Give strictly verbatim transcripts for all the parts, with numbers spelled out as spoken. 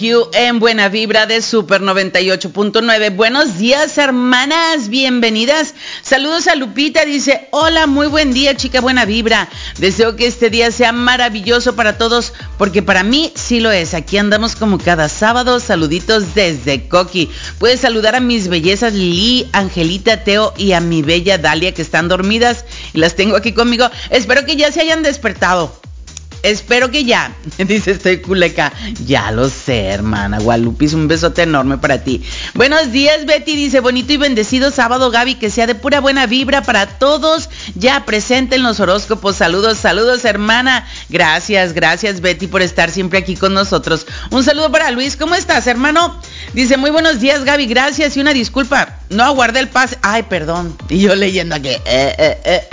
En Buena Vibra de Super noventa y ocho punto nueve. Buenos días, hermanas, bienvenidas. Saludos a Lupita, dice: hola, muy buen día, chica Buena Vibra. Deseo que este día sea maravilloso para todos, porque para mí sí lo es. Aquí andamos como cada sábado. Saluditos desde Coqui. Puedes saludar a mis bellezas Lili, Angelita, Teo y a mi bella Dalia, que están dormidas y las tengo aquí conmigo. Espero que ya se hayan despertado. Espero que ya. Dice: estoy culeca. Ya lo sé, hermana Gualupis, un besote enorme para ti. Buenos días, Betty, dice: bonito y bendecido sábado, Gaby, que sea de pura buena vibra para todos. Ya presente en los horóscopos. Saludos, saludos, hermana. Gracias, gracias, Betty, por estar siempre aquí con nosotros. Un saludo para Luis. ¿Cómo estás, hermano? Dice: muy buenos días, Gaby, gracias y una disculpa, no aguardé el pase. Ay, perdón. Y yo leyendo aquí. Eh, eh, eh.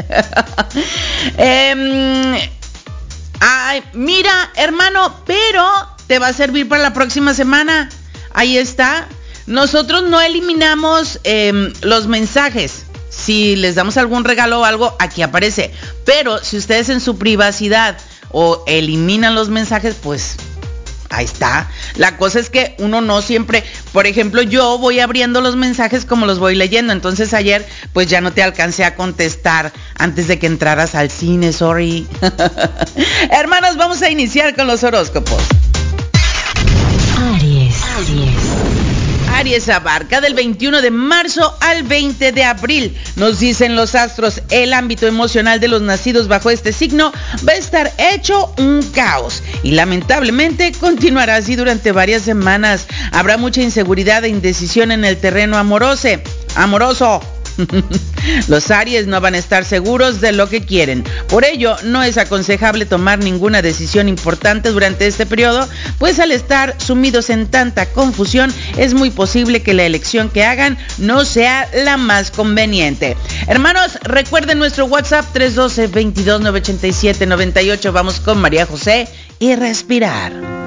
eh Ay, mira, hermano, pero te va a servir para la próxima semana. Ahí está. Nosotros no eliminamos eh, los mensajes. Si les damos algún regalo o algo, aquí aparece. Pero si ustedes en su privacidad o eliminan los mensajes, pues ahí está. La cosa es que uno no siempre, por ejemplo, yo voy abriendo los mensajes como los voy leyendo. Entonces ayer pues ya no te alcancé a contestar antes de que entraras al cine, sorry. Hermanos, vamos a iniciar con los horóscopos. Aries, Aries. Aries abarca del veintiuno de marzo al veinte de abril. Nos dicen los astros: el ámbito emocional de los nacidos bajo este signo va a estar hecho un caos y lamentablemente continuará así durante varias semanas. Habrá mucha inseguridad e indecisión en el terreno amoroso. Amoroso. Los Aries no van a estar seguros de lo que quieren. Por ello, no es aconsejable tomar ninguna decisión importante durante este periodo, pues al estar sumidos en tanta confusión, es muy posible que la elección que hagan no sea la más conveniente. Hermanos, recuerden nuestro WhatsApp tres uno dos, veintidós, novecientos ochenta y siete, noventa y ocho. Vamos con María José y Respirar.